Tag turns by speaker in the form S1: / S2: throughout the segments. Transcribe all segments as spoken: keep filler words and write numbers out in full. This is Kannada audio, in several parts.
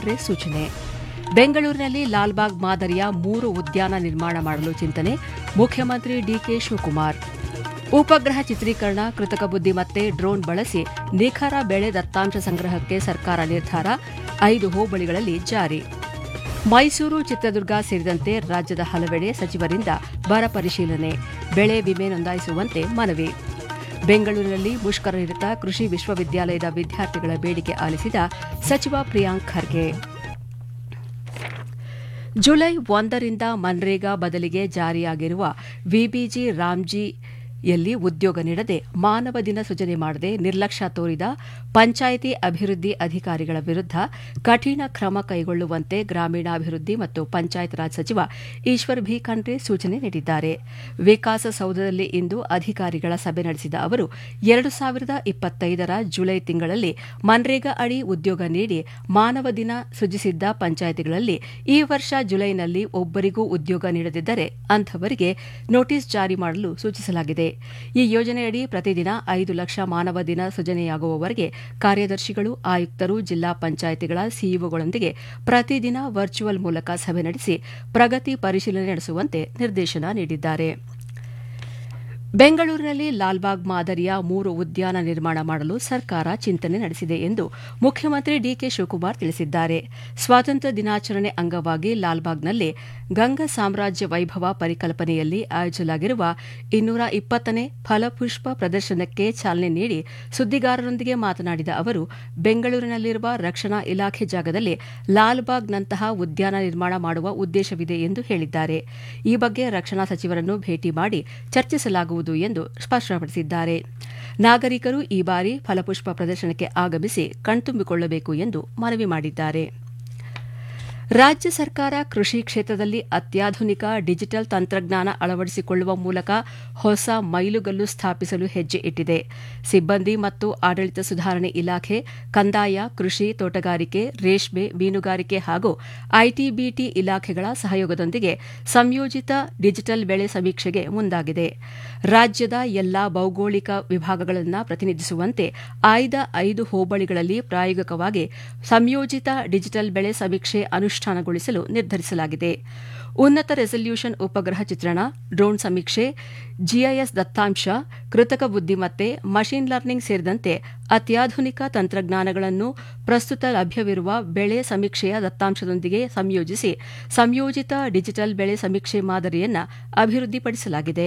S1: ಖಂಡ್ರೆ ಸೂಚನೆ. ಬೆಂಗಳೂರಿನಲ್ಲಿ ಲಾಲ್ಬಾಗ್ ಮಾದರಿಯ ಮೂರು ಉದ್ಯಾನ ನಿರ್ಮಾಣ ಮಾಡಲು ಚಿಂತನೆ, ಮುಖ್ಯಮಂತ್ರಿ ಡಿಕೆ ಶಿವಕುಮಾರ್. ಉಪಗ್ರಹ ಚಿತ್ರೀಕರಣ, ಕೃತಕ ಬುದ್ದಿಮತ್ತೆ, ಡ್ರೋನ್ ಬಳಸಿ ನಿಖರ ಬೆಳೆ ದತ್ತಾಂಶ ಸಂಗ್ರಹಕ್ಕೆ ಸರ್ಕಾರ ನಿರ್ಧಾರ, ಐದು ಹೋಬಳಿಗಳಲ್ಲಿ ಜಾರಿ. ಮೈಸೂರು, ಚಿತ್ರದುರ್ಗ ಸೇರಿದಂತೆ ರಾಜ್ಯದ ಹಲವೆಡೆ ಸಚಿವರಿಂದ ಬರ ಪರಿಶೀಲನೆ, ಬೆಳೆ ವಿಮೆ ನೋಂದಾಯಿಸುವಂತೆ ಮನವಿ. ಬೆಂಗಳೂರಿನಲ್ಲಿ ಮುಷ್ಕರ ನಿರತ ಕೃಷಿ ವಿಶ್ವವಿದ್ಯಾಲಯದ ವಿದ್ಯಾರ್ಥಿಗಳ ಬೇಡಿಕೆ ಆಲಿಸಿದ ಸಚಿವ ಪ್ರಿಯಾಂಕ್ ಖರ್ಗೆ. ಜುಲೈ ಒಂದರಿಂದ ಮನ್ರೇಗಾ ಬದಲಿಗೆ ಜಾರಿಯಾಗಿರುವ ವಿಬಿಜಿ ರಾಮ್ಜಿಯಲ್ಲಿ ಉದ್ಯೋಗ ನೀಡದೆ ಮಾನವ ದಿನ ಸೃಜನೆ ಮಾಡದೆ ನಿರ್ಲಕ್ಷ್ಯ ತೋರಿದ ಪಂಚಾಯಿತಿ ಅಭಿವೃದ್ಧಿ ಅಧಿಕಾರಿಗಳ ವಿರುದ್ಧ ಕಠಿಣ ಕ್ರಮ ಕೈಗೊಳ್ಳುವಂತೆ ಗ್ರಾಮೀಣಾಭಿವೃದ್ಧಿ ಮತ್ತು ಪಂಚಾಯತ್ ರಾಜ್ ಸಚಿವ ಈಶ್ವರ್ ಭಿ ಖಂಡ್ರೆ ಸೂಚನೆ ನೀಡಿದ್ದಾರೆ. ವಿಕಾಸಸೌಧದಲ್ಲಿ ಇಂದು ಅಧಿಕಾರಿಗಳ ಸಭೆ ನಡೆಸಿದ ಅವರು ಎರಡು ಸಾವಿರದ ಇಪ್ಪತ್ತೈದರ ಜುಲೈ ತಿಂಗಳಲ್ಲಿ ಮನ್ರೇಗಾ ಅಡಿ ಉದ್ಯೋಗ ನೀಡಿ ಮಾನವ ದಿನ ಸೃಜಿಸಿದ್ದ ಪಂಚಾಯಿತಿಗಳಲ್ಲಿ ಈ ವರ್ಷ ಜುಲೈನಲ್ಲಿ ಒಬ್ಬರಿಗೂ ಉದ್ಯೋಗ ನೀಡದಿದ್ದರೆ ಅಂಥವರಿಗೆ ನೋಟಿಸ್ ಜಾರಿ ಮಾಡಲು ಸೂಚಿಸಲಾಗಿದೆ. ಈ ಯೋಜನೆಯಡಿ ಪ್ರತಿದಿನ ಐದು ಲಕ್ಷ ಮಾನವ ದಿನ ಸೃಜನೆಯಾಗುವವರೆಗೆ ಕಾರ್ಯದರ್ಶಿಗಳು, ಆಯುಕ್ತರು, ಜಿಲ್ಲಾ ಪಂಚಾಯಿತಿಗಳ ಸಿಇಒಗಳೊಂದಿಗೆ ಪ್ರತಿದಿನ ವರ್ಚುವಲ್ ಮೂಲಕ ಸಭೆ ನಡೆಸಿ ಪ್ರಗತಿ ಪರಿಶೀಲನೆ ನಡೆಸುವಂತೆ ನಿರ್ದೇಶನ ನೀಡಿದ್ದಾರೆ. ಬೆಂಗಳೂರಿನಲ್ಲಿ ಲಾಲ್ಬಾಗ್ ಮಾದರಿಯ ಮೂರು ಉದ್ಯಾನ ನಿರ್ಮಾಣ ಮಾಡಲು ಸರ್ಕಾರ ಚಿಂತನೆ ನಡೆಸಿದೆ ಎಂದು ಮುಖ್ಯಮಂತ್ರಿ ಡಿಕೆ ಶಿವಕುಮಾರ್ ತಿಳಿಸಿದ್ದಾರೆ. ಸ್ವಾತಂತ್ರ್ಯ ದಿನಾಚರಣೆ ಅಂಗವಾಗಿ ಲಾಲ್ಬಾಗ್ನಲ್ಲಿ ಗಂಗ ಸಾಮ್ರಾಜ್ಯ ವೈಭವ ಪರಿಕಲ್ಪನೆಯಲ್ಲಿ ಆಯೋಜಿಸಲಾಗಿರುವ ಇನ್ನೂರ ಇಪ್ಪತ್ತನೇ ಫಲಪುಷ್ಪ ಪ್ರದರ್ಶನಕ್ಕೆ ಚಾಲನೆ ನೀಡಿ ಸುದ್ದಿಗಾರರೊಂದಿಗೆ ಮಾತನಾಡಿದ ಅವರು, ಬೆಂಗಳೂರಿನಲ್ಲಿರುವ ರಕ್ಷಣಾ ಇಲಾಖೆ ಜಾಗದಲ್ಲಿ ಲಾಲ್ಬಾಗ್ನಂತಹ ಉದ್ಯಾನ ನಿರ್ಮಾಣ ಮಾಡುವ ಉದ್ದೇಶವಿದೆ ಎಂದು ಹೇಳಿದ್ದಾರೆ. ಈ ಬಗ್ಗೆ ರಕ್ಷಣಾ ಸಚಿವರನ್ನು ಭೇಟಿ ಮಾಡಿ ಚರ್ಚಿಸಲಾಗುವುದು ಎಂದು ಸ್ಪಷ್ಟಪಡಿಸಿದ್ದಾರೆ. ನಾಗರಿಕರು ಈ ಬಾರಿ ಫಲಪುಷ್ಪ ಪ್ರದರ್ಶನಕ್ಕೆ ಆಗಮಿಸಿ ಕಣ್ತುಂಬಿಕೊಳ್ಳಬೇಕು ಎಂದು ಮನವಿ ಮಾಡಿದ್ದಾರೆ. ರಾಜ್ಯ ಸರ್ಕಾರ ಕೃಷಿ ಕ್ಷೇತ್ರದಲ್ಲಿ ಅತ್ಯಾಧುನಿಕ ಡಿಜಿಟಲ್ ತಂತ್ರಜ್ಞಾನ ಅಳವಡಿಸಿಕೊಳ್ಳುವ ಮೂಲಕ ಹೊಸ ಮೈಲುಗಲ್ಲು ಸ್ಥಾಪಿಸಲು ಹೆಜ್ಜೆ ಇಟ್ಟಿದೆ. ಸಿಬ್ಬಂದಿ ಮತ್ತು ಆಡಳಿತ ಸುಧಾರಣೆ ಇಲಾಖೆ, ಕಂದಾಯ, ಕೃಷಿ, ತೋಟಗಾರಿಕೆ, ರೇಷ್ಮೆ, ಮೀನುಗಾರಿಕೆ ಹಾಗೂ ಐಟಿಬಿಟಿ ಇಲಾಖೆಗಳ ಸಹಯೋಗದೊಂದಿಗೆ ಸಂಯೋಜಿತ ಡಿಜಿಟಲ್ ಬೆಳೆ ಸಮೀಕ್ಷೆಗೆ ಮುಂದಾಗಿದೆ. ರಾಜ್ಯದ ಎಲ್ಲಾ ಭೌಗೋಳಿಕ ವಿಭಾಗಗಳನ್ನು ಪ್ರತಿನಿಧಿಸುವಂತೆ ಆಯ್ದ ಐದು ಹೋಬಳಿಗಳಲ್ಲಿ ಪ್ರಾಯೋಗಿಕವಾಗಿ ಸಂಯೋಜಿತ ಡಿಜಿಟಲ್ ಬೆಳೆ ಸಮೀಕ್ಷೆ ಅನುಷ್ಠಾನಗೊಳಿಸಲು ನಿರ್ಧರಿಸಲಾಗಿದೆ. ಉನ್ನತ ರೆಸಲ್ಯೂಷನ್ ಉಪಗ್ರಹ ಚಿತ್ರಣ, ಡ್ರೋನ್ ಸಮೀಕ್ಷೆ, ಜಿಐಎಸ್ ದತ್ತಾಂಶ, ಕೃತಕ ಬುದ್ದಿಮತ್ತೆ, ಮಷೀನ್ ಲರ್ನಿಂಗ್ ಸೇರಿದಂತೆ ಅತ್ಯಾಧುನಿಕ ತಂತ್ರಜ್ಞಾನಗಳನ್ನು ಪ್ರಸ್ತುತ ಲಭ್ಯವಿರುವ ಬೆಳೆ ಸಮೀಕ್ಷೆಯ ದತ್ತಾಂಶದೊಂದಿಗೆ ಸಂಯೋಜಿಸಿ ಸಂಯೋಜಿತ ಡಿಜಿಟಲ್ ಬೆಳೆ ಸಮೀಕ್ಷೆ ಮಾದರಿಯನ್ನು ಅಭಿವೃದ್ಧಿಪಡಿಸಲಾಗಿದೆ.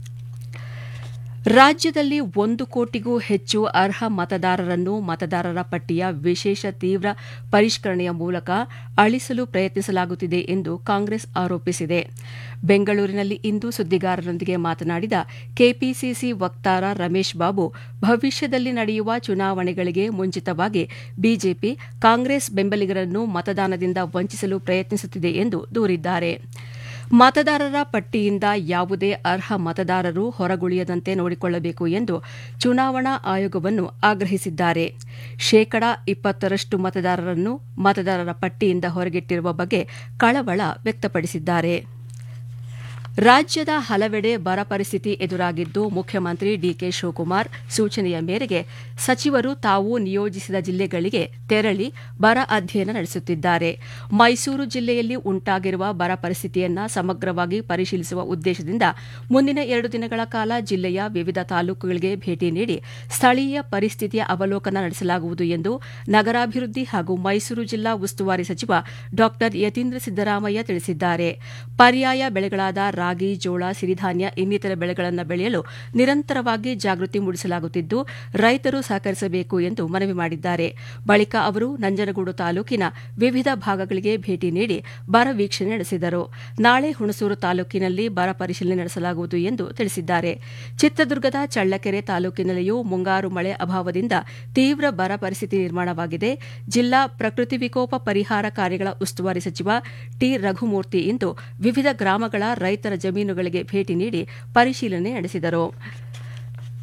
S1: ರಾಜ್ಯದಲ್ಲಿ ಒಂದು ಕೋಟಿಗೂ ಹೆಚ್ಚು ಅರ್ಹ ಮತದಾರರನ್ನು ಮತದಾರರ ಪಟ್ಟಿಯ ವಿಶೇಷ ತೀವ್ರ ಪರಿಷ್ಕರಣೆಯ ಮೂಲಕ ಅಳಿಸಲು ಪ್ರಯತ್ನಿಸಲಾಗುತ್ತಿದೆ ಎಂದು ಕಾಂಗ್ರೆಸ್ ಆರೋಪಿಸಿದೆ. ಬೆಂಗಳೂರಿನಲ್ಲಿ ಇಂದು ಸುದ್ದಿಗಾರರೊಂದಿಗೆ ಮಾತನಾಡಿದ ಕೆಪಿಸಿಸಿ ವಕ್ತಾರ ರಮೇಶ್ ಬಾಬು, ಭವಿಷ್ಯದಲ್ಲಿ ನಡೆಯುವ ಚುನಾವಣೆಗಳಿಗೆ ಮುಂಚಿತವಾಗಿ ಬಿಜೆಪಿ ಕಾಂಗ್ರೆಸ್ ಬೆಂಬಲಿಗರನ್ನು ಮತದಾನದಿಂದ ವಂಚಿಸಲು ಪ್ರಯತ್ನಿಸುತ್ತಿದೆ ಎಂದು ದೂರಿದ್ದಾರೆ. ಮತದಾರರ ಪಟ್ಟಿಯಿಂದ ಯಾವುದೇ ಅರ್ಹ ಮತದಾರರು ಹೊರಗುಳಿಯದಂತೆ ನೋಡಿಕೊಳ್ಳಬೇಕು ಎಂದು ಚುನಾವಣಾ ಆಯೋಗವನ್ನು ಆಗ್ರಹಿಸಿದ್ದಾರೆ. ಶೇಕಡಾ ಇಪ್ಪತ್ತರಷ್ಟು ಮತದಾರರನ್ನು ಮತದಾರರ ಪಟ್ಟಿಯಿಂದ ಹೊರಗಿಟ್ಟಿರುವ ಬಗ್ಗೆ ಕಳವಳ ವ್ಯಕ್ತಪಡಿಸಿದ್ದಾರೆ. ರಾಜ್ಯದ ಹಲವೆಡೆ ಬರ ಪರಿಸ್ಥಿತಿ ಎದುರಾಗಿದ್ದು, ಮುಖ್ಯಮಂತ್ರಿ ಡಿಕೆ ಶಿವಕುಮಾರ್ ಸೂಚನೆಯ ಮೇರೆಗೆ ಸಚಿವರು ತಾವು ನಿಯೋಜಿಸಿದ ಜಿಲ್ಲೆಗಳಿಗೆ ತೆರಳಿ ಬರ ಅಧ್ಯಯನ ನಡೆಸುತ್ತಿದ್ದಾರೆ. ಮೈಸೂರು ಜಿಲ್ಲೆಯಲ್ಲಿ ಉಂಟಾಗಿರುವ ಬರ ಪರಿಸ್ಥಿತಿಯನ್ನು ಸಮಗ್ರವಾಗಿ ಪರಿಶೀಲಿಸುವ ಉದ್ದೇಶದಿಂದ ಮುಂದಿನ ಎರಡು ದಿನಗಳ ಕಾಲ ಜಿಲ್ಲೆಯ ವಿವಿಧ ತಾಲೂಕುಗಳಿಗೆ ಭೇಟಿ ನೀಡಿ ಸ್ಥಳೀಯ ಪರಿಸ್ಥಿತಿಯ ಅವಲೋಕನ ನಡೆಸಲಾಗುವುದು ಎಂದು ನಗರಾಭಿವೃದ್ಧಿ ಹಾಗೂ ಮೈಸೂರು ಜಿಲ್ಲಾ ಉಸ್ತುವಾರಿ ಸಚಿವ ಡಾ ಯತೀಂದ್ರ ಸಿದ್ದರಾಮಯ್ಯ ತಿಳಿಸಿದ್ದಾರೆ. ಪರ್ಯಾಯ ಬೆಳೆಗಳಾದ ರಾಗಿ, ಜೋಳ, ಸಿರಿಧಾನ್ಯ ಇನ್ನಿತರ ಬೆಳೆಗಳನ್ನು ಬೆಳೆಯಲು ನಿರಂತರವಾಗಿ ಜಾಗೃತಿ ಮೂಡಿಸಲಾಗುತ್ತಿದ್ದು, ರೈತರು ಸಹಕರಿಸಬೇಕು ಎಂದು ಮನವಿ ಮಾಡಿದ್ದಾರೆ. ಬಳಿಕ ಅವರು ನಂಜನಗೂಡು ತಾಲೂಕಿನ ವಿವಿಧ ಭಾಗಗಳಿಗೆ ಭೇಟಿ ನೀಡಿ ಬರ ವೀಕ್ಷಣೆ ನಡೆಸಿದರು. ನಾಳೆ ಹುಣಸೂರು ತಾಲೂಕಿನಲ್ಲಿ ಬರ ಪರಿಶೀಲನೆ ನಡೆಸಲಾಗುವುದು ಎಂದು ತಿಳಿಸಿದ್ದಾರೆ. ಚಿತ್ರದುರ್ಗದ ಚಳ್ಳಕೆರೆ ತಾಲೂಕಿನಲ್ಲಿಯೂ ಮುಂಗಾರು ಮಳೆ ಅಭಾವದಿಂದ ತೀವ್ರ ಬರ ಪರಿಸ್ಥಿತಿ ನಿರ್ಮಾಣವಾಗಿದೆ. ಜಿಲ್ಲಾ ಪ್ರಕೃತಿ ವಿಕೋಪ ಪರಿಹಾರ ಕಾರ್ಯಗಳ ಉಸ್ತುವಾರಿ ಸಚಿವ ಟಿ ರಘುಮೂರ್ತಿ ಇಂದು ವಿವಿಧ ಗ್ರಾಮಗಳ ರೈತರ ಜಮೀನುಗಳಿಗೆ ಭೇಟಿ ನೀಡಿ ಪರಿಶೀಲನೆ ನಡೆಸಿದರು.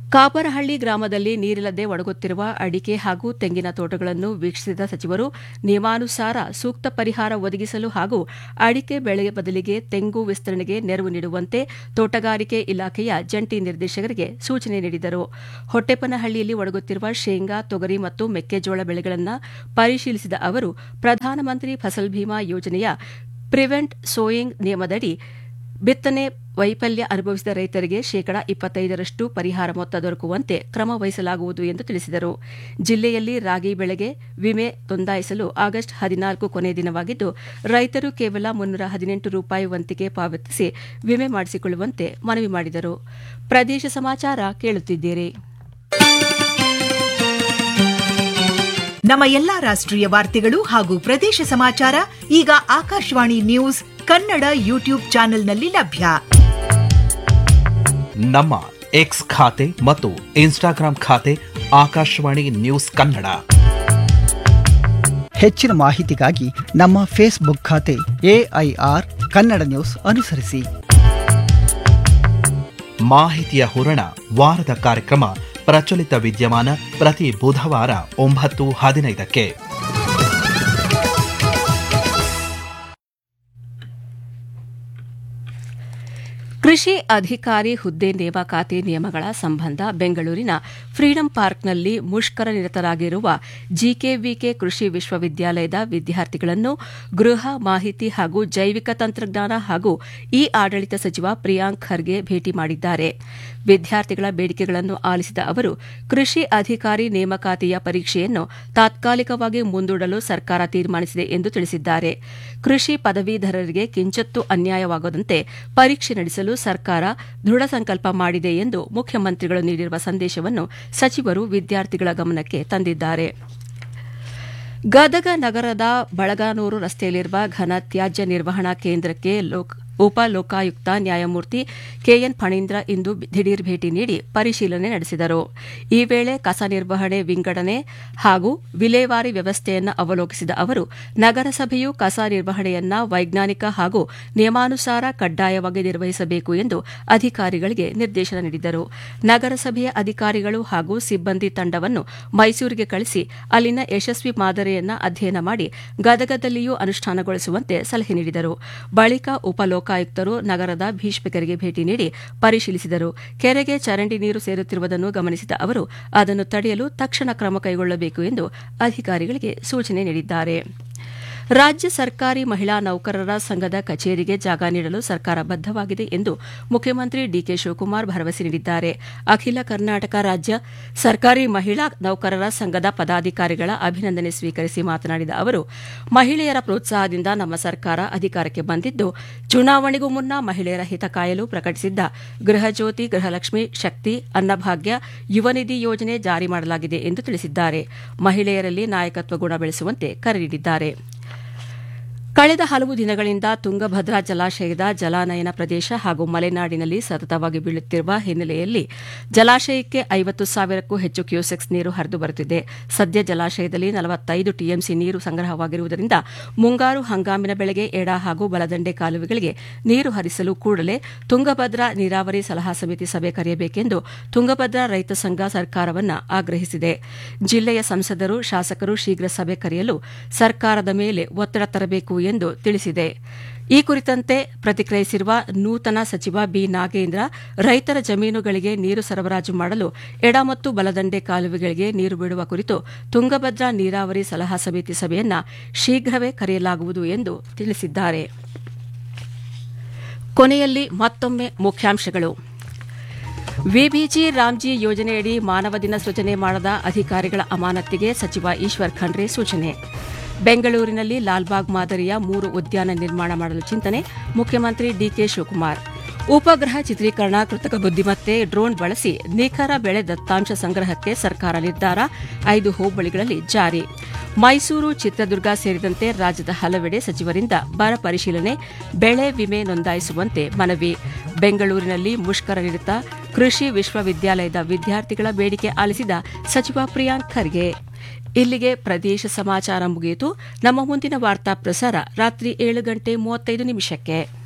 S1: ಕಾಪರಹಳ್ಳಿ ಗ್ರಾಮದಲ್ಲಿ ನೀರಿಲ್ಲದೆ ಒಣಗುತ್ತಿರುವ ಅಡಿಕೆ ಹಾಗೂ ತೆಂಗಿನ ತೋಟಗಳನ್ನು ವೀಕ್ಷಿಸಿದ ಸಚಿವರು ನಿಯಮಾನುಸಾರ ಸೂಕ್ತ ಪರಿಹಾರ ಒದಗಿಸಲು ಹಾಗೂ ಅಡಿಕೆ ಬೆಳೆ ಬದಲಿಗೆ ತೆಂಗು ವಿಸ್ತರಣೆಗೆ ನೆರವು ನೀಡುವಂತೆ ತೋಟಗಾರಿಕೆ ಇಲಾಖೆಯ ಜಂಟಿ ನಿರ್ದೇಶಕರಿಗೆ ಸೂಚನೆ ನೀಡಿದರು. ಹೊಟ್ಟೆಪನಹಳ್ಳಿಯಲ್ಲಿ ಒಣಗುತ್ತಿರುವ ಶೇಂಗಾ, ತೊಗರಿ ಮತ್ತು ಮೆಕ್ಕೆಜೋಳ ಬೆಳೆಗಳನ್ನು ಪರಿಶೀಲಿಸಿದ ಅವರು ಪ್ರಧಾನಮಂತ್ರಿ ಫಸಲ್ ಭೀಮಾ ಯೋಜನೆಯ ಪ್ರಿವೆಂಟ್ ಸೋಯಿಂಗ್ ನಿಯಮದಡಿ ಬಿತ್ತನೆ ವೈಫಲ್ಯ ಅನುಭವಿಸಿದ ರೈತರಿಗೆ ಶೇಕಡಾ ಇಪ್ಪತ್ತೈದರಷ್ಟು ಪರಿಹಾರ ಮೊತ್ತ ದೊರಕುವಂತೆ ಕ್ರಮ ವಹಿಸಲಾಗುವುದು ಎಂದು ತಿಳಿಸಿದರು. ಜಿಲ್ಲೆಯಲ್ಲಿ ರಾಗಿ ಬೆಳೆಗೆ ವಿಮೆ ನೋಂದಾಯಿಸಲು ಆಗಸ್ಟ್ ಹದಿನಾಲ್ಕು ಕೊನೆಯ ದಿನವಾಗಿದ್ದು, ರೈತರು ಕೇವಲ ಮುನ್ನೂರ ಹದಿನೆಂಟು ರೂಪಾಯಿ ವಂತಿಗೆ ಪಾವತಿಸಿ ವಿಮೆ ಮಾಡಿಸಿಕೊಳ್ಳುವಂತೆ ಮನವಿ ಮಾಡಿದರು. ಪ್ರದೇಶ ಸಮಾಚಾರ ಕೇಳುತ್ತಿದ್ದೀರಿ.
S2: ನಮ್ಮ ಎಲ್ಲಾ ರಾಷ್ಟ್ರೀಯ ವಾರ್ತೆಗಳು ಹಾಗೂ ಪ್ರದೇಶ ಸಮಾಚಾರ ಈಗ ಆಕಾಶವಾಣಿ ನ್ಯೂಸ್ ಕನ್ನಡ ಯೂಟ್ಯೂಬ್ ಚಾನೆಲ್ನಲ್ಲಿ ಲಭ್ಯ.
S3: ನಮ್ಮ ಎಕ್ಸ್ ಖಾತೆ ಮತ್ತು ಇನ್ಸ್ಟಾಗ್ರಾಂ ಖಾತೆ ಆಕಾಶವಾಣಿ ನ್ಯೂಸ್ ಕನ್ನಡ.
S4: ಹೆಚ್ಚಿನ ಮಾಹಿತಿಗಾಗಿ ನಮ್ಮ ಫೇಸ್ಬುಕ್ ಖಾತೆ ಎಐಆರ್ ಕನ್ನಡ ನ್ಯೂಸ್ ಅನುಸರಿಸಿ.
S3: ಮಾಹಿತಿಯ ಹೂರಣ ವಾರದ ಕಾರ್ಯಕ್ರಮ ಪ್ರಚಲಿತ ವಿದ್ಯಮಾನ ಪ್ರತಿ ಬುಧವಾರ ಒಂಬತ್ತು ಹದಿನೈದಕ್ಕೆ.
S1: ಕೃಷಿ ಅಧಿಕಾರಿ ಹುದ್ದೆ ನೇಮಕಾತಿ ನಿಯಮಗಳ ಸಂಬಂಧ ಬೆಂಗಳೂರಿನ ಫ್ರೀಡಂ ಪಾರ್ಕ್ನಲ್ಲಿ ಮುಷ್ಕರ ನಿರತರಾಗಿರುವ ಜಿಕೆವಿಕೆ ಕೃಷಿ ವಿಶ್ವವಿದ್ಯಾಲಯದ ವಿದ್ಯಾರ್ಥಿಗಳನ್ನು ಗೃಹ, ಮಾಹಿತಿ ಹಾಗೂ ಜೈವಿಕ ತಂತ್ರಜ್ಞಾನ ಹಾಗೂ ಇ ಆಡಳಿತ ಸಚಿವ ಪ್ರಿಯಾಂಕ್ ಖರ್ಗೆ ಭೇಟಿ ಮಾಡಿದ್ದಾರೆ. ವಿದ್ಯಾರ್ಥಿಗಳ ಬೇಡಿಕೆಗಳನ್ನು ಆಲಿಸಿದ ಅವರು ಕೃಷಿ ಅಧಿಕಾರಿ ನೇಮಕಾತಿಯ ಪರೀಕ್ಷೆಯನ್ನು ತಾತ್ಕಾಲಿಕವಾಗಿ ಮುಂದೂಡಲು ಸರ್ಕಾರ ತೀರ್ಮಾನಿಸಿದೆ ಎಂದು ತಿಳಿಸಿದ್ದಾರೆ. ಕೃಷಿ ಪದವೀಧರರಿಗೆ ಕಿಂಚತ್ತೂ ಅನ್ಯಾಯವಾಗದಂತೆ ಪರೀಕ್ಷೆ ನಡೆಸಲು ಸರ್ಕಾರ ದೃಢ ಸಂಕಲ್ಪ ಮಾಡಿದೆ ಎಂದು ಮುಖ್ಯಮಂತ್ರಿಗಳು ನೀಡಿರುವ ಸಂದೇಶವನ್ನು ಸಚಿವರು ವಿದ್ಯಾರ್ಥಿಗಳ ಗಮನಕ್ಕೆ ತಂದಿದ್ದಾರೆ. ಗದಗ ನಗರದ ಬಳಗಾನೂರು ರಸ್ತೆಯಲ್ಲಿರುವ ಘನ ತ್ಯಾಜ್ಯ ನಿರ್ವಹಣಾ ಕೇಂದ್ರಕ್ಕೆ ಉಪ ಲೋಕಾಯುಕ್ತ ನ್ಯಾಯಮೂರ್ತಿ ಕೆಎನ್ ಫಣೀಂದ್ರ ಇಂದು ದಿಢೀರ್ ಭೇಟಿ ನೀಡಿ ಪರಿಶೀಲನೆ ನಡೆಸಿದರು. ಈ ವೇಳೆ ಕಸ ನಿರ್ವಹಣೆ ವಿಂಗಡಣೆ ಹಾಗೂ ವಿಲೇವಾರಿ ವ್ಯವಸ್ಥೆಯನ್ನು ಅವಲೋಕಿಸಿದ ಅವರು ನಗರಸಭೆಯು ಕಸ ನಿರ್ವಹಣೆಯನ್ನ ವೈಜ್ಞಾನಿಕ ಹಾಗೂ ನಿಯಮಾನುಸಾರ ಕಡ್ಡಾಯವಾಗಿ ನಿರ್ವಹಿಸಬೇಕು ಎಂದು ಅಧಿಕಾರಿಗಳಿಗೆ ನಿರ್ದೇಶನ ನೀಡಿದರು. ನಗರಸಭೆಯ ಅಧಿಕಾರಿಗಳು ಹಾಗೂ ಸಿಬ್ಬಂದಿ ತಂಡವನ್ನು ಮೈಸೂರಿಗೆ ಕಳಿಸಿ ಅಲ್ಲಿನ ಯಶಸ್ವಿ ಮಾದರಿಯನ್ನು ಅಧ್ಯಯನ ಮಾಡಿ ಗದಗದಲ್ಲಿಯೂ ಅನುಷ್ಠಾನಗೊಳಿಸುವಂತೆ ಸಲಹೆ ನೀಡಿದರು. ಬಳಿಕ ಉಪ ಆಯುಕ್ತರು ನಗರದ ಭೀಷ್ಮಕರಿಗೆ ಭೇಟಿ ನೀಡಿ ಪರಿಶೀಲಿಸಿದರು. ಕೆರೆಗೆ ಚರಂಡಿ ನೀರು ಸೇರುತ್ತಿರುವುದನ್ನು ಗಮನಿಸಿದ ಅವರು ಅದನ್ನು ತಡೆಯಲು ತಕ್ಷಣ ಕ್ರಮ ಕೈಗೊಳ್ಳಬೇಕು ಎಂದು ಅಧಿಕಾರಿಗಳಿಗೆ ಸೂಚನೆ ನೀಡಿದ್ದಾರೆ. ರಾಜ್ಯ ಸರ್ಕಾರಿ ಮಹಿಳಾ ನೌಕರರ ಸಂಘದ ಕಚೇರಿಗೆ ಜಾಗ ನೀಡಲು ಸರ್ಕಾರ ಬದ್ದವಾಗಿದೆ ಎಂದು ಮುಖ್ಯಮಂತ್ರಿ ಡಿಕೆ ಶಿವಕುಮಾರ್ ಭರವಸೆ ನೀಡಿದ್ದಾರೆ. ಅಖಿಲ ಕರ್ನಾಟಕ ರಾಜ್ಯ ಸರ್ಕಾರಿ ಮಹಿಳಾ ನೌಕರರ ಸಂಘದ ಪದಾಧಿಕಾರಿಗಳ ಅಭಿನಂದನೆ ಸ್ವೀಕರಿಸಿ ಮಾತನಾಡಿದ ಅವರು, ಮಹಿಳೆಯರ ಪ್ರೋತ್ಸಾಹದಿಂದ ನಮ್ಮ ಸರ್ಕಾರ ಅಧಿಕಾರಕ್ಕೆ ಬಂದಿದ್ದು, ಚುನಾವಣೆಗೂ ಮುನ್ನ ಮಹಿಳೆಯರ ಹಿತ ಕಾಯಲು ಪ್ರಕಟಿಸಿದ್ದ ಗೃಹಜ್ಯೋತಿ, ಗೃಹಲಕ್ಷ್ಮಿ, ಶಕ್ತಿ, ಅನ್ನಭಾಗ್ಯ, ಯುವನಿಧಿ ಯೋಜನೆ ಜಾರಿ ಮಾಡಲಾಗಿದೆ ಎಂದು ತಿಳಿಸಿದ್ದಾರೆ. ಮಹಿಳೆಯರಲ್ಲಿ ನಾಯಕತ್ವ ಗುಣ ಬೆಳೆಸುವಂತೆ ಕರೆ ನೀಡಿದ್ದಾರೆ. ಕಳೆದ ಹಲವು ದಿನಗಳಿಂದ ತುಂಗಭದ್ರಾ ಜಲಾಶಯದ ಜಲಾನಯನ ಪ್ರದೇಶ ಹಾಗೂ ಮಲೆನಾಡಿನಲ್ಲಿ ಸತತವಾಗಿ ಬೀಳುತ್ತಿರುವ ಹಿನ್ನೆಲೆಯಲ್ಲಿ ಜಲಾಶಯಕ್ಕೆ ಐವತ್ತು ಸಾವಿರಕ್ಕೂ ಹೆಚ್ಚು ಕ್ಯೂಸೆಕ್ಸ್ ನೀರು ಹರಿದು ಬರುತ್ತಿದೆ. ಸದ್ಯ ಜಲಾಶಯದಲ್ಲಿ ನಲವತ್ತೈದು ಟಿಎಂಸಿ ನೀರು ಸಂಗ್ರಹವಾಗಿರುವುದರಿಂದ ಮುಂಗಾರು ಹಂಗಾಮಿನ ಬೆಳೆಗೆ ಎಡ ಹಾಗೂ ಬಲದಂಡೆ ಕಾಲುವೆಗಳಿಗೆ ನೀರು ಹರಿಸಲು ಕೂಡಲೇ ತುಂಗಭದ್ರಾ ನೀರಾವರಿ ಸಲಹಾ ಸಮಿತಿ ಸಭೆ ಕರೆಯಬೇಕೆಂದು ತುಂಗಭದ್ರಾ ರೈತ ಸಂಘ ಸರ್ಕಾರವನ್ನು ಆಗ್ರಹಿಸಿದೆ. ಜಿಲ್ಲೆಯ ಸಂಸದರು, ಶಾಸಕರು ಶೀಘ್ರ ಸಭೆ ಕರೆಯಲು ಸರ್ಕಾರದ ಮೇಲೆ ಒತ್ತಡ ತರಬೇಕು ಎಂದು ತಿಳಿಸಿದೆ. ಈ ಕುರಿತಂತೆ ಪ್ರತಿಕ್ರಿಯಿಸಿರುವ ನೂತನ ಸಚಿವ ಬಿ ನಾಗೇಂದ್ರ, ರೈತರ ಜಮೀನುಗಳಿಗೆ ನೀರು ಸರಬರಾಜು ಮಾಡಲು ಎಡ ಮತ್ತು ಬಲದಂಡೆ ಕಾಲುವೆಗಳಿಗೆ ನೀರು ಬಿಡುವ ಕುರಿತು ತುಂಗಭದ್ರಾ ನೀರಾವರಿ ಸಲಹಾ ಸಮಿತಿ ಸಭೆಯನ್ನು ಶೀಘ್ರವೇ ಕರೆಯಲಾಗುವುದು ಎಂದು ತಿಳಿಸಿದ್ದಾರೆ. ಕೊನೆಯಲ್ಲಿ ಮತ್ತೊಮ್ಮೆ ಮುಖ್ಯಾಂಶಗಳು. ವಿಬಿಜಿ ರಾಮ್ಜಿ ಯೋಜನೆಯಡಿ ಮಾನವ ದಿನ ಸೃಜನೆ ಮಾಡದ ಅಧಿಕಾರಿಗಳ ಅಮಾನತಿಗೆ ಸಚಿವ ಈಶ್ವರ್ ಖಂಡ್ರೆ ಸೂಚನೆ. ಬೆಂಗಳೂರಿನಲ್ಲಿ ಲಾಲ್ಬಾಗ್ ಮಾದರಿಯ ಮೂರು ಉದ್ಯಾನ ನಿರ್ಮಾಣ ಮಾಡಲು ಚಿಂತನೆ, ಮುಖ್ಯಮಂತ್ರಿ ಡಿಕೆ ಶಿವಕುಮಾರ್. ಉಪಗ್ರಹ ಚಿತ್ರೀಕರಣ, ಕೃತಕ ಬುದ್ದಿಮತ್ತೆ, ಡ್ರೋನ್ ಬಳಸಿ ನಿಖರ ಬೆಳೆ ದತ್ತಾಂಶ ಸಂಗ್ರಹಕ್ಕೆ ಸರ್ಕಾರ ನಿರ್ಧಾರ, ಐದು ಹೋಬಳಿಗಳಲ್ಲಿ ಜಾರಿ. ಮೈಸೂರು, ಚಿತ್ರದುರ್ಗ ಸೇರಿದಂತೆ ರಾಜ್ಯದ ಹಲವೆಡೆ ಸಚಿವರಿಂದ ಬರ ಪರಿಶೀಲನೆ, ಬೆಳೆ ವಿಮೆ ನೋಂದಾಯಿಸುವಂತೆ ಮನವಿ. ಬೆಂಗಳೂರಿನಲ್ಲಿ ಮುಷ್ಕರ ನಿರತ ಕೃಷಿ ವಿಶ್ವವಿದ್ಯಾಲಯದ ವಿದ್ಯಾರ್ಥಿಗಳ ಬೇಡಿಕೆ ಆಲಿಸಿದ ಸಚಿವ ಪ್ರಿಯಾಂಕ್ ಖರ್ಗೆ. ಇಲ್ಲಿಗೆ ಪ್ರದೇಶ ಸಮಾಚಾರ ಮುಗಿಯಿತು. ನಮ್ಮ ಮುಂದಿನ ವಾರ್ತಾ ಪ್ರಸಾರ ರಾತ್ರಿ ಏಳು ಗಂಟೆ ಮೂವತ್ತೈದು ನಿಮಿಷಕ್ಕೆ.